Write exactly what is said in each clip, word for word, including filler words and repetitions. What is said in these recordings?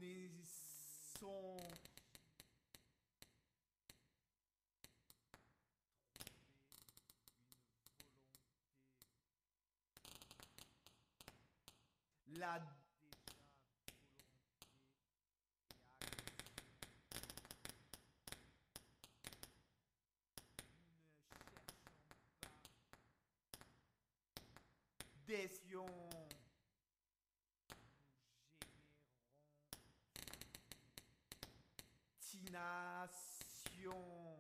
connaissons la décision. Nation.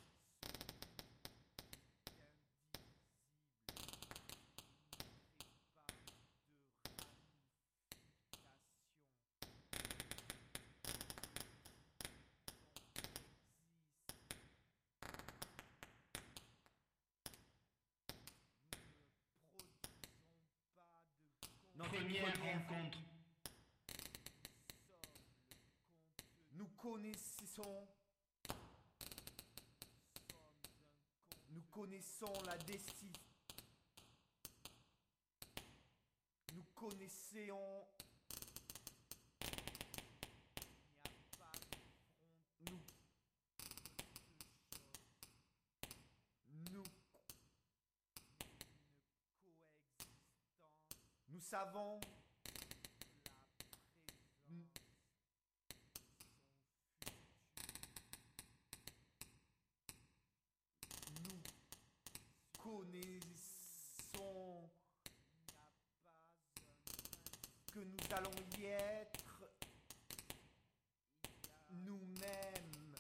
Notre première rencontre. Nous connaissons. Nous connaissons la destinée. Nous connaissons. Nous. Nous. Nous savons. Nous. Nous connaissons que nous allons y être nous-mêmes.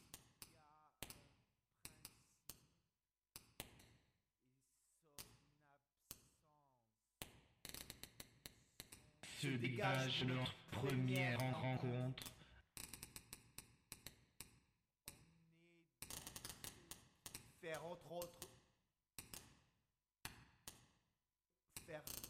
Se dégage notre première rencontre. Faire entre autres faire